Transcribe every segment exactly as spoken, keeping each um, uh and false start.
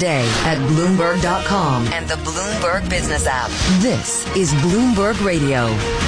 today at Bloomberg dot com and the Bloomberg Business app. This is Bloomberg Radio.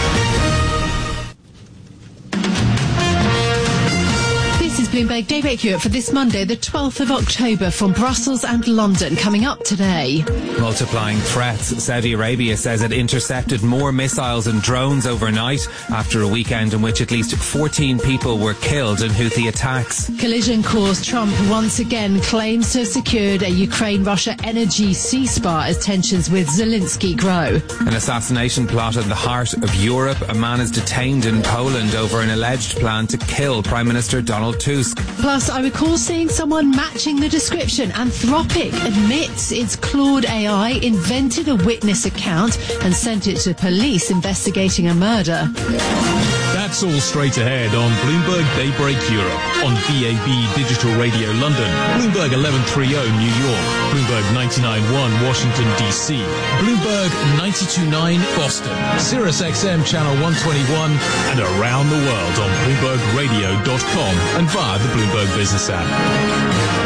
This is Bloomberg Daybreak Europe for this Monday, the twelfth of October, from Brussels and London. Coming up today. Multiplying threats. Saudi Arabia says it intercepted more missiles and drones overnight after a weekend in which at least fourteen people were killed in Houthi attacks. Collision caused Trump once again claims to have secured a Ukraine-Russia energy ceasefire as tensions with Zelensky grow. An assassination plot in the heart of Europe. A man is detained in Poland over an alleged plan to kill Prime Minister Donald Tusk. Plus, I recall seeing someone matching the description. Anthropic admits its Claude A I invented a witness account and sent it to police investigating a murder. That's all straight ahead on Bloomberg Daybreak Europe, on D A B Digital Radio London, Bloomberg eleven thirty New York, Bloomberg ninety-nine point one Washington D C, Bloomberg ninety-two point nine Boston, Sirius X M Channel one twenty-one, and around the world on Bloomberg Radio dot com and via the Bloomberg Business app.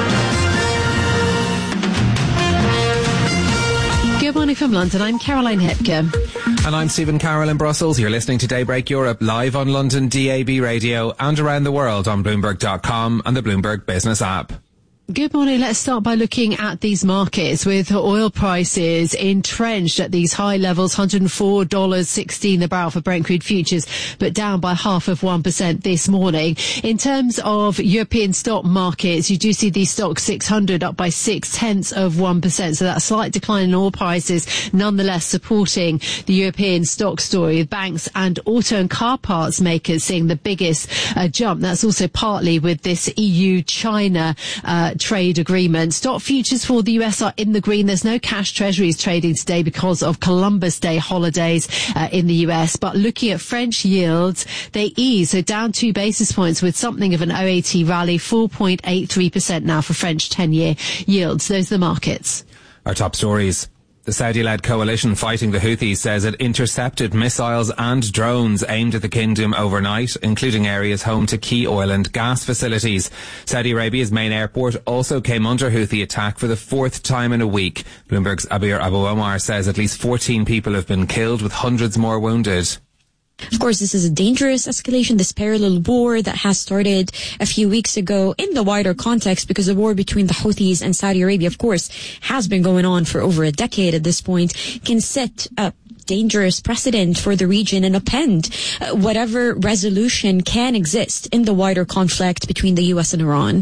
Good morning from London. I'm Caroline Hepker. And I'm Stephen Carroll in Brussels. You're listening to Daybreak Europe live on London D A B Radio and around the world on Bloomberg dot com and the Bloomberg Business app. Good morning. Let's start by looking at these markets with oil prices entrenched at these high levels, one hundred four dollars sixteen a barrel for Brent crude futures, but down by half of one percent this morning. In terms of European stock markets, you do see the stock six hundred up by six tenths of one percent. So that slight decline in oil prices, nonetheless supporting the European stock story, with banks and auto and car parts makers seeing the biggest uh, jump. That's also partly with this E U-China uh, trade agreement. Stock futures for the U S are in the green. There's no cash treasuries trading today because of Columbus Day holidays uh, in the U S. But looking at French yields, they ease, so down two basis points with something of an O A T rally, four point eight three percent now for French ten-year yields. Those are the markets. Our top stories. The Saudi-led coalition fighting the Houthis says it intercepted missiles and drones aimed at the kingdom overnight, including areas home to key oil and gas facilities. Saudi Arabia's main airport also came under Houthi attack for the fourth time in a week. Bloomberg's Abir Abu Omar says at least fourteen people have been killed, with hundreds more wounded. Of course, this is a dangerous escalation, this parallel war that has started a few weeks ago in the wider context, because the war between the Houthis and Saudi Arabia, of course, has been going on for over a decade at this point, can set a dangerous precedent for the region and upend uh, whatever resolution can exist in the wider conflict between the U S and Iran.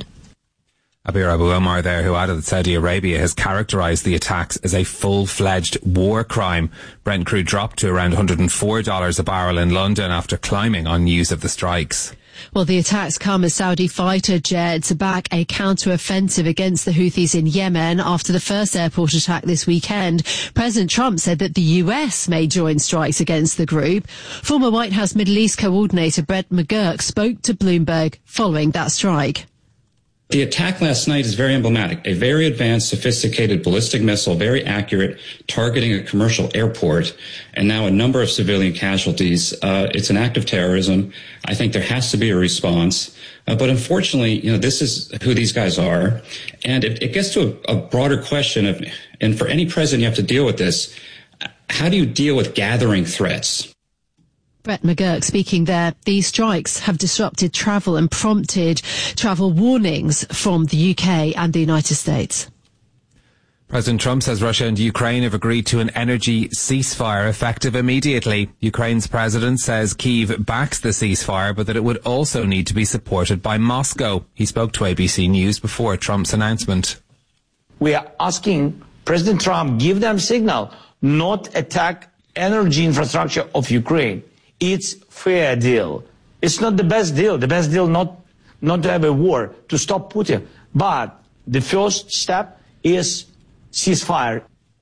Abir Abu Omar there, who added that Saudi Arabia has characterised the attacks as a full-fledged war crime. Brent crude dropped to around one hundred four dollars a barrel in London after climbing on news of the strikes. Well, the attacks come as Saudi fighter jets back a counter-offensive against the Houthis in Yemen after the first airport attack this weekend. President Trump said that the U S may join strikes against the group. Former White House Middle East coordinator Brett McGurk spoke to Bloomberg following that strike. The attack last night is very emblematic. A very advanced, sophisticated ballistic missile, very accurate, targeting a commercial airport, and now a number of civilian casualties. Uh, it's an act of terrorism. I think there has to be a response. Uh, but unfortunately, you know, this is who these guys are. And it, it gets to a, a broader question of, and for any president, you have to deal with this. How do you deal with gathering threats? Brett McGurk speaking there. These strikes have disrupted travel and prompted travel warnings from the U K and the United States. President Trump says Russia and Ukraine have agreed to an energy ceasefire effective immediately. Ukraine's president says Kyiv backs the ceasefire, but that it would also need to be supported by Moscow. He spoke to A B C News before Trump's announcement. We are asking President Trump, give them signal, not attack energy infrastructure of Ukraine. It's fair deal. It's not the best deal. The best deal not not to have a war, to stop Putin. But the first step is ceasefire.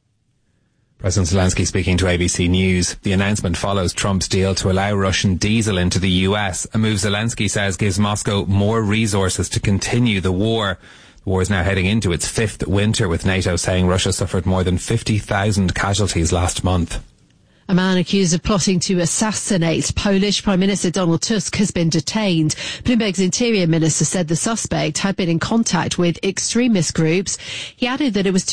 President Zelensky speaking to A B C News. The announcement follows Trump's deal to allow Russian diesel into the U S, a move Zelensky says gives Moscow more resources to continue the war. The war is now heading into its fifth winter, with NATO saying Russia suffered more than fifty thousand casualties last month. A man accused of plotting to assassinate Polish Prime Minister Donald Tusk has been detained. Bloomberg's Interior Minister said the suspect had been in contact with extremist groups. He added that it was